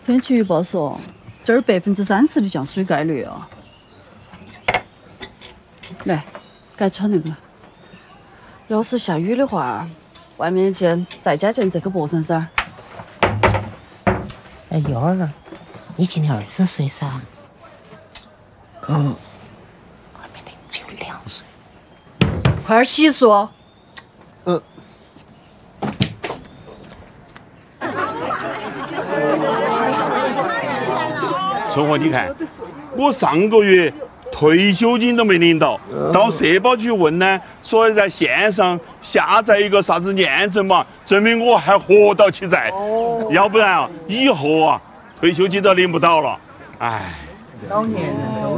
天气预报说，这儿30%的降水概率啊。来，该穿那个。要是下雨的话，外面再加件这个薄衫衫。 哎，幺儿，你今年20岁噻？还没得，只有2岁。 快点洗漱。 春华，你看，我上个月退休金都没领到，到社保局问呢，说在线上下载一个啥子验证码，证明我还活到起在。要不然啊，以后啊，退休金都领不到了。哎， 老年人。